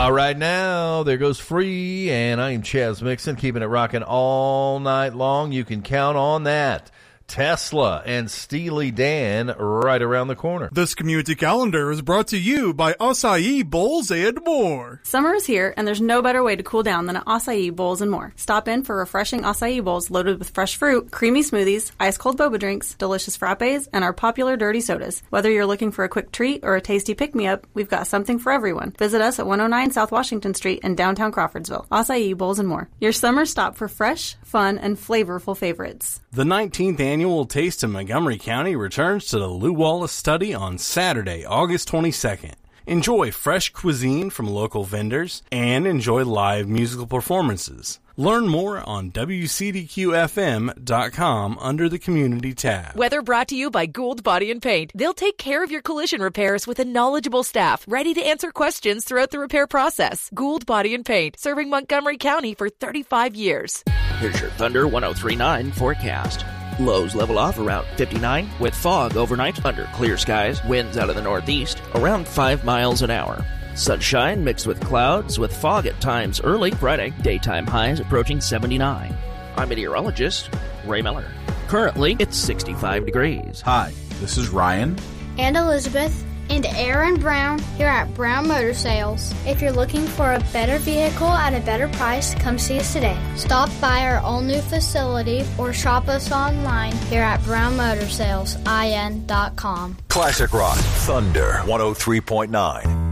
All right, now, there goes Free, and I am Chaz Mixon, keeping it rocking all night long. You can count on that. Tesla and Steely Dan right around the corner. This community calendar is brought to you by Acai Bowls and More. Summer is here, and there's no better way to cool down than at Acai Bowls and More. Stop in for refreshing acai bowls loaded with fresh fruit, creamy smoothies, ice-cold boba drinks, delicious frappes, and our popular dirty sodas. Whether you're looking for a quick treat or a tasty pick-me-up, we've got something for everyone. Visit us at 109 South Washington Street in downtown Crawfordsville. Acai Bowls and More. Your summer stop for fresh, fun, and flavorful favorites. The 19th Annual Taste of Montgomery County returns to the Lou Wallace Study on Saturday, August 22nd. Enjoy fresh cuisine from local vendors and enjoy live musical performances. Learn more on WCDQFM.com under the Community tab. Weather brought to you by Gould Body and Paint. They'll take care of your collision repairs with a knowledgeable staff ready to answer questions throughout the repair process. Gould Body and Paint, serving Montgomery County for 35 years. Here's your Thunder 103.9 forecast. Lows level off around 59 with fog overnight under clear skies, winds out of the northeast around 5 miles an hour. Sunshine mixed with clouds with fog at times early Friday, daytime highs approaching 79. I'm meteorologist Ray Miller. Currently, it's 65 degrees. Hi, this is Ryan. And Elizabeth. And Aaron Brown here at Brown Motor Sales. If you're looking for a better vehicle at a better price, come see us today. Stop by our all-new facility or shop us online here at brownmotorsalesIN.com. Classic Rock, Thunder 103.9.